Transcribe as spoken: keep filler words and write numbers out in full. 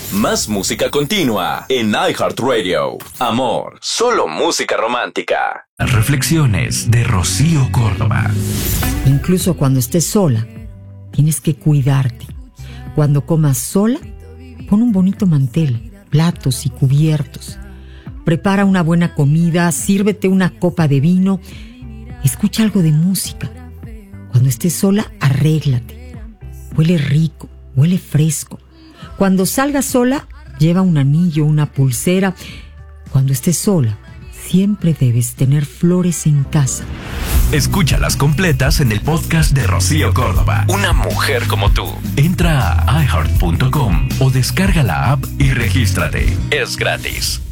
Más música continua en iHeartRadio. Amor, solo música romántica. Las reflexiones de Rocío Córdoba. Incluso cuando estés sola, tienes que cuidarte. Cuando comas sola, pon un bonito mantel, platos y cubiertos. Prepara una buena comida, sírvete una copa de vino, escucha algo de música. Cuando estés sola, arréglate. Huele rico, huele fresco. Cuando salgas sola, lleva un anillo, una pulsera. Cuando estés sola, siempre debes tener flores en casa. Escúchalas completas en el podcast de Rocío Córdoba. Una mujer como tú. Entra a i heart punto com o descarga la app y regístrate. Es gratis.